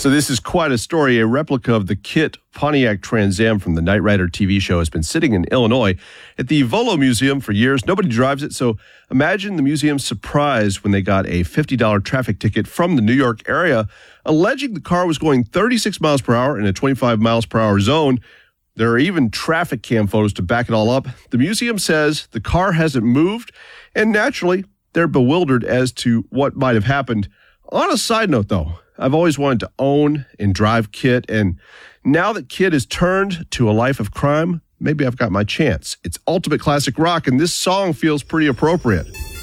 So this is quite a story. A replica of the KITT Pontiac Trans Am from the Knight Rider TV show has been sitting in Illinois at the Volo Museum for years. Nobody drives it, so imagine the museum's surprise when they got a $50 traffic ticket from the New York area, alleging the car was going 36 miles per hour in a 25 miles per hour zone. There are even traffic cam photos to back it all up. The museum says the car hasn't moved, and naturally, they're bewildered as to what might have happened. On a side note, though, I've always wanted to own and drive KITT, and now that KITT has turned to a life of crime, maybe I've got my chance. It's ultimate classic rock, and this song feels pretty appropriate.